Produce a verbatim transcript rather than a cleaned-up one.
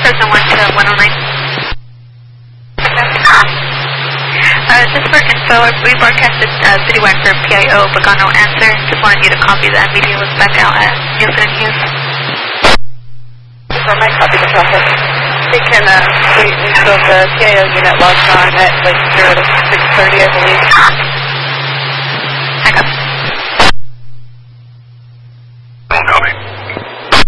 Fresno one to one oh nine. Uh, just for info, we broadcasted uh, citywide for P I O, but got no answer. Just wanted you to copy that. Media was back out at Nielsen and Hughes. For my copy the process. They can uh, wait until the P I O unit logs on at like zero to six thirty, I believe.